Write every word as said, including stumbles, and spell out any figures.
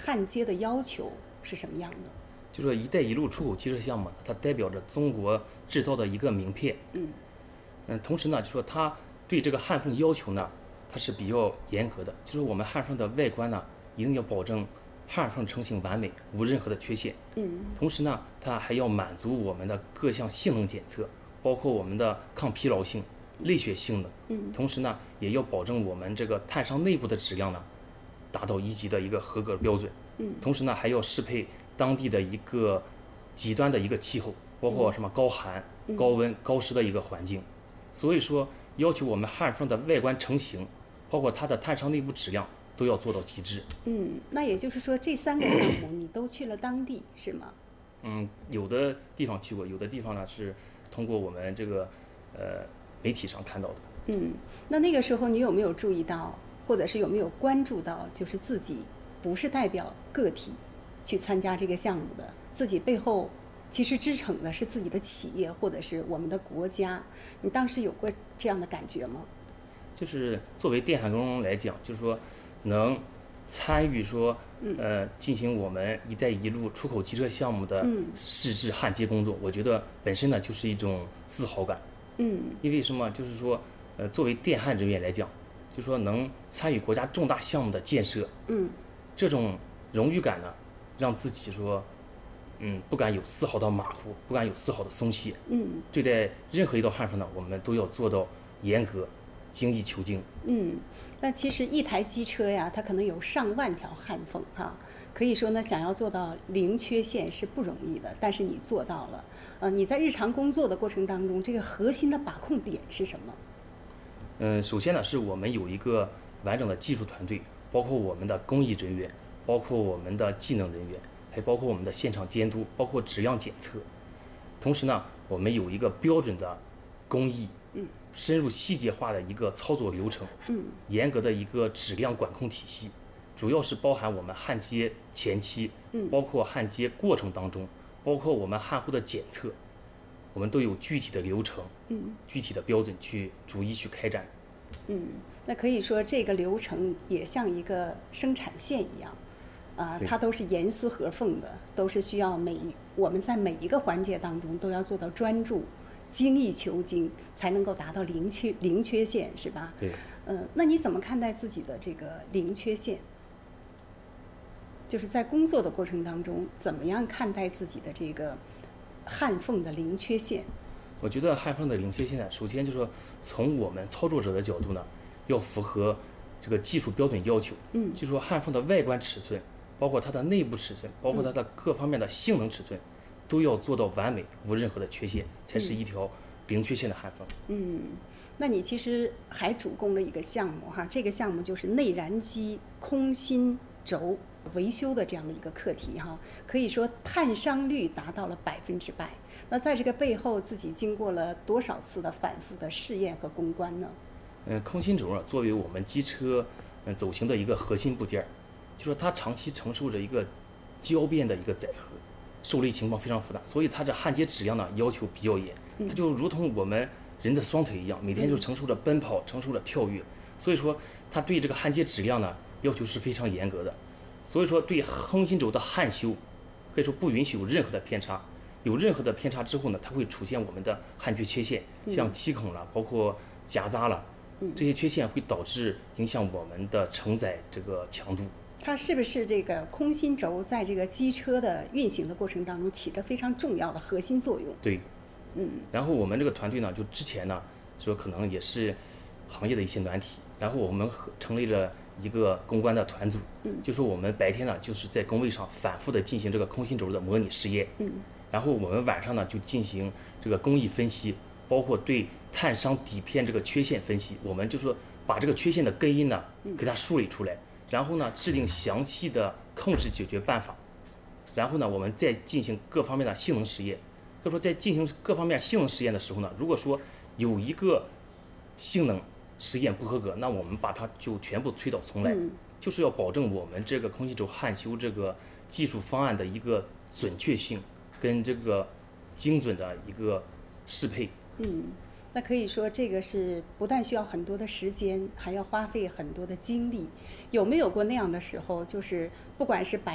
焊接的要求是什么样的？ 就说“一带一路”出口建设项目，它代表着中国制造的一个名片。 嗯嗯，同时呢，就说它对这个焊缝要求呢，它是比较严格的。就是我们焊缝的外观呢，一定要保证焊缝成型完美，无任何的缺陷。 嗯同时呢，它还要满足我们的各项性能检测，包括我们的抗疲劳性、内学性能。 嗯同时呢，也要保证我们这个碳商内部的质量呢，达到一级的一个合格标准。 嗯同时呢，还要适配当地的一个极端的一个气候，包括什么高寒、高温、高湿的一个环境。所以说，要求我们焊缝的外观成型，包括它的碳商内部质量都要做到极致。 嗯，那也就是说，这三个项目你都去了当地是吗？ 嗯，有的地方去过，有的地方呢是通过我们这个呃媒体上看到的。 嗯，那那个时候你有没有注意到，或者是有没有关注到，就是自己不是代表个体去参加这个项目的，自己背后其实支撑的是自己的企业或者是我们的国家，你当时有过这样的感觉吗？ 就是作为电焊工来讲，就是说能参与说呃进行我们“一带一路”出口建设项目的嗯试制焊接工作，我觉得本身呢就是一种自豪感。 嗯因为什么？就是说，呃，作为电焊人员来讲，就说能参与国家重大项目的建设， 嗯这种荣誉感呢，让自己说，嗯，不敢有丝毫的马虎，不敢有丝毫的松懈。 嗯对待任何一道焊缝呢，我们都要做到严格、精益求精。 嗯，那其实一台机车呀，它可能有上万条焊缝哈，可以说呢，想要做到零缺陷是不容易的，但是你做到了。呃，你在日常工作的过程当中，这个核心的把控点是什么？ 嗯，首先呢，是我们有一个完整的技术团队，包括我们的工艺人员，包括我们的技能人员，还包括我们的现场监督，包括质量检测。同时呢，我们有一个标准的工艺， 嗯， 深入细节化的一个操作流程， 嗯， 严格的一个质量管控体系，主要是包含我们焊接前期， 嗯， 包括焊接过程当中，包括我们焊后的检测，我们都有具体的流程， 嗯， 具体的标准去逐一去开展。 嗯，那可以说这个流程也像一个生产线一样，啊、它都是严丝合缝的，都是需要每一我们在每一个环节当中都要做到专注、精益求精，才能够达到零缺零缺陷，是吧？ 对。 嗯、那你怎么看待自己的这个零缺陷？就是在工作的过程当中，怎么样看待自己的这个焊缝的零缺陷？ 我觉得焊缝的零缺陷呢，首先就是说从我们操作者的角度呢，要符合这个技术标准要求。 嗯， 就说焊缝的外观尺寸，包括它的内部尺寸，包括它的各方面的性能尺寸，都要做到完美，无任何的缺陷，才是一条零缺陷的焊缝。 嗯，那你其实还主攻了一个项目哈，这个项目就是内燃机空心轴维修的这样的一个课题哈，可以说碳伤率达到了百分之百。那在这个背后，自己经过了多少次的反复的试验和攻关呢？ 嗯，空心轴啊，作为我们机车嗯走行的一个核心部件，就说它长期承受着一个交变的一个载荷，受力情况非常复杂，所以它这焊接质量呢要求比较严。它就如同我们人的双腿一样，每天就承受着奔跑，承受着跳跃，所以说它对这个焊接质量呢要求是非常严格的。所以说对空心轴的焊修，可以说不允许有任何的偏差。有任何的偏差之后呢，它会出现我们的焊接缺陷，像气孔了，包括夹杂了，这些缺陷会导致影响我们的承载这个强度。 它是不是这个空心轴在这个机车的运行的过程当中起着非常重要的核心作用？ 对， 嗯。 然后我们这个团队呢，就之前呢说可能也是行业的一些难题，然后我们成立了一个攻关的团组， 嗯， 就说我们白天呢就是在工位上反复的进行这个空心轴的模拟实验， 嗯。 然后我们晚上呢就进行这个工艺分析，包括对碳商底片这个缺陷分析，我们就说把这个缺陷的根因呢给它梳理出来，然后呢制定详细的控制解决办法，然后呢我们再进行各方面的性能实验。可以说在进行各方面性能实验的时候呢，如果说有一个性能实验不合格，那我们把它就全部推倒重来， 嗯， 就是要保证我们这个空心轴焊修这个技术方案的一个准确性跟这个精准的一个适配。 嗯，那可以说这个是不但需要很多的时间，还要花费很多的精力。有没有过那样的时候，就是不管是白